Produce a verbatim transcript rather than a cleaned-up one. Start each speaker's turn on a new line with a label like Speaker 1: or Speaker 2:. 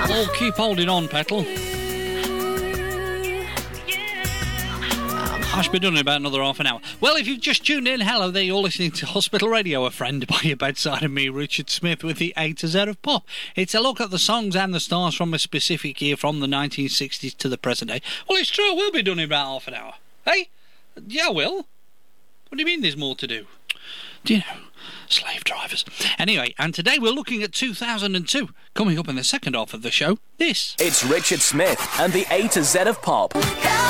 Speaker 1: Oh, keep holding on, Petal. I should be done in about another half an hour. Well, if you've just tuned in, hello there, you're listening to Hospital Radio, a friend by your bedside, and me, Richard Smith, with the A to Z of pop. It's a look at the songs and the stars from a specific year, from the nineteen sixties to the present day. Well, it's true, we'll be done in about half an hour. Hey? Yeah, I will. What do you mean there's more to do? Do you know, slave drivers. Anyway, and today we're looking at two thousand two. Coming up in the second half of the show, this.
Speaker 2: It's Richard Smith and the A to Z of pop.